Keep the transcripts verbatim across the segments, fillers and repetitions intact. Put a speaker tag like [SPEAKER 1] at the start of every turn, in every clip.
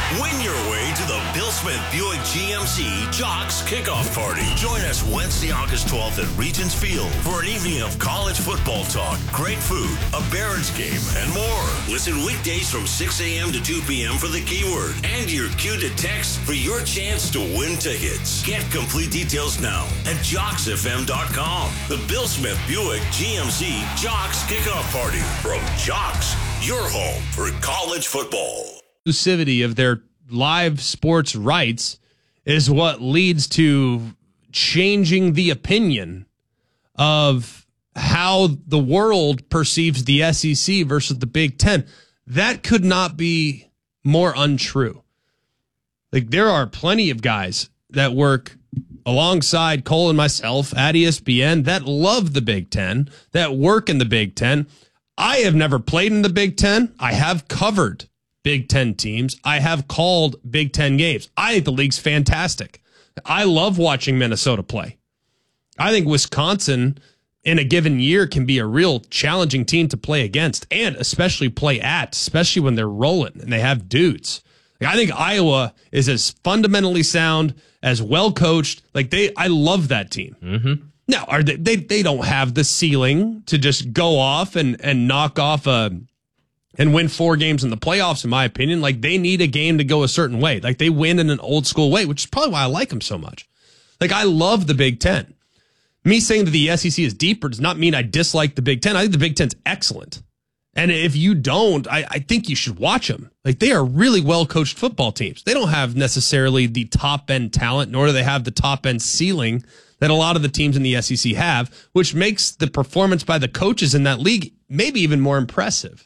[SPEAKER 1] Win your way to the Bill Smith Buick G M C Jocks Kickoff Party. Join us Wednesday, August twelfth at Regents Field for an evening of college football talk, great food, a Barons game, and more. Listen weekdays from six a.m. to two p.m. for the keyword and your cue to text for your chance to win tickets. Get complete details now at jocks f m dot com. The Bill Smith Buick G M C Jocks Kickoff Party from Jocks, your home for college football.
[SPEAKER 2] Exclusivity of their live sports rights is what leads to changing the opinion of how the world perceives the S E C versus the Big Ten. That could not be more untrue. Like, there are plenty of guys that work alongside Cole and myself at E S P N that love the Big Ten, that work in the Big Ten. I have never played in the Big Ten. I have covered Big Ten teams. I have called Big Ten games. I think the league's fantastic. I love watching Minnesota play. I think Wisconsin in a given year can be a real challenging team to play against, and especially play at, especially when they're rolling and they have dudes. Like, I think Iowa is as fundamentally sound, as well coached. Like, they, I love that team.
[SPEAKER 3] Mm-hmm.
[SPEAKER 2] Now, are they, they? They don't have the ceiling to just go off and and knock off a. and win four games in the playoffs, in my opinion. Like, they need a game to go a certain way. Like, they win in an old school way, which is probably why I like them so much. Like, I love the Big Ten. Me saying that the S E C is deeper does not mean I dislike the Big Ten. I think the Big Ten's excellent. And if you don't, I, I think you should watch them. Like, they are really well-coached football teams. They don't have necessarily the top-end talent, nor do they have the top-end ceiling that a lot of the teams in the S E C have, which makes the performance by the coaches in that league maybe even more impressive.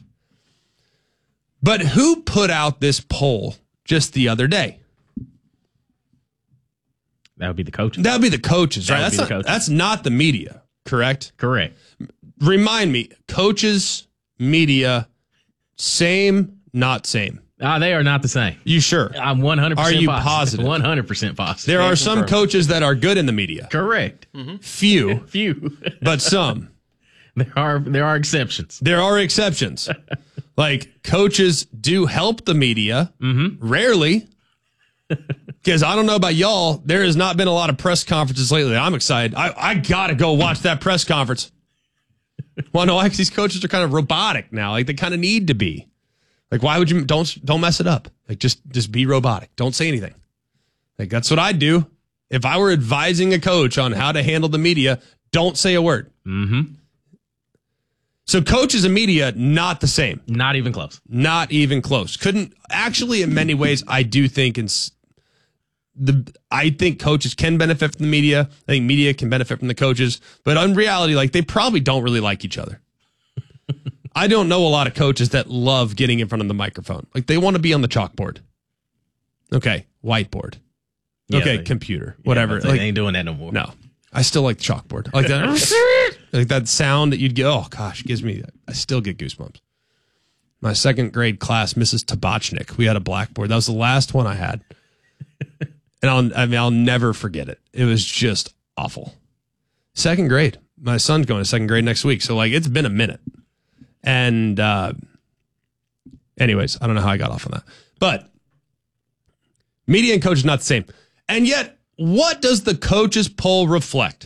[SPEAKER 2] But who put out this poll just the other day?
[SPEAKER 3] That would be the coaches.
[SPEAKER 2] That would be the coaches, right?
[SPEAKER 3] That would
[SPEAKER 2] That's
[SPEAKER 3] be
[SPEAKER 2] not,
[SPEAKER 3] the coaches.
[SPEAKER 2] that's not the media, correct?
[SPEAKER 3] Correct.
[SPEAKER 2] Remind me, coaches, media, same, not same.
[SPEAKER 3] Uh, they are not the same.
[SPEAKER 2] You sure?
[SPEAKER 3] I'm one hundred percent
[SPEAKER 2] Are you
[SPEAKER 3] positive.
[SPEAKER 2] positive?
[SPEAKER 3] one hundred percent positive.
[SPEAKER 2] There are some coaches that are good in the media.
[SPEAKER 3] Correct.
[SPEAKER 2] Few,
[SPEAKER 3] Few.
[SPEAKER 2] but some.
[SPEAKER 3] There are there are exceptions.
[SPEAKER 2] There are exceptions. Like, coaches do help the media,
[SPEAKER 3] Mm-hmm.
[SPEAKER 2] rarely. Because I don't know about y'all, there has not been a lot of press conferences lately. I'm excited. I, I got to go watch that press conference. Well, no, because these coaches are kind of robotic now. Like, they kind of need to be. Like, why would you, don't, don't mess it up. Like, just, just be robotic. Don't say anything. Like, that's what I'd do. If I were advising a coach on how to handle the media, don't say a word.
[SPEAKER 3] Mm-hmm.
[SPEAKER 2] So coaches and media, not the same.
[SPEAKER 3] Not even close.
[SPEAKER 2] Not even close. Couldn't, actually, in many ways, I do think in the, I think coaches can benefit from the media. I think media can benefit from the coaches. But in reality, like, they probably don't really like each other. I don't know a lot of coaches that love getting in front of the microphone. Like, they want to be on the chalkboard. Okay, whiteboard.
[SPEAKER 3] Yeah,
[SPEAKER 2] okay,
[SPEAKER 3] they,
[SPEAKER 2] computer, whatever.
[SPEAKER 3] Yeah,
[SPEAKER 2] like,
[SPEAKER 3] they ain't doing that no more.
[SPEAKER 2] No. I still like the chalkboard. I like that. Like that sound that you'd get. Oh, gosh, gives me, I still get goosebumps. My second grade class, Missus Tabachnik, we had a blackboard. That was the last one I had. And I'll, I mean, I'll never forget it. It was just awful. Second grade. My son's going to second grade next week. So, like, it's been a minute. And, uh, anyways, I don't know how I got off on that. But media and coach is not the same. And yet, what does the coaches poll reflect?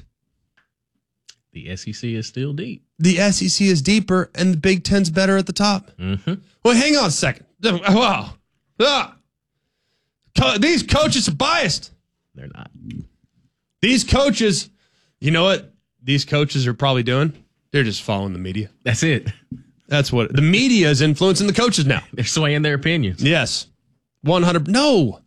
[SPEAKER 3] The S E C is still deep.
[SPEAKER 2] The S E C is deeper and the Big Ten's better at the top.
[SPEAKER 3] Mm-hmm.
[SPEAKER 2] Well, hang on a second. Wow. Ah. Co- these coaches are biased.
[SPEAKER 3] They're not.
[SPEAKER 2] These coaches, you know what these coaches are probably doing? They're just following the media.
[SPEAKER 3] That's it.
[SPEAKER 2] That's what the media is influencing the coaches now.
[SPEAKER 3] They're swaying their opinions.
[SPEAKER 2] Yes. one hundred. No.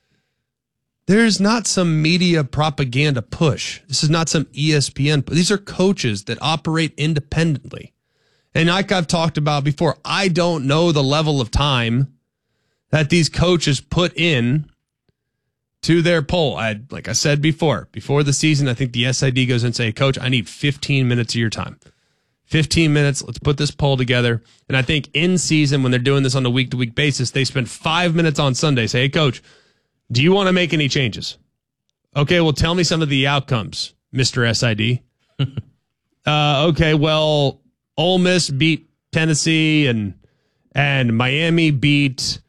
[SPEAKER 2] There's not some media propaganda push. This is not some E S P N. These are coaches that operate independently. And like I've talked about before, I don't know the level of time that these coaches put in to their poll. I, like I said before, before the season, I think the S I D goes and say, Coach, I need fifteen minutes of your time. fifteen minutes. Let's put this poll together. And I think in season, when they're doing this on a week-to-week basis, they spend five minutes on Sunday. Say, hey, Coach, do you want to make any changes? Okay, well, tell me some of the outcomes, Mister S I D. uh, okay, well, Ole Miss beat Tennessee and and Miami beat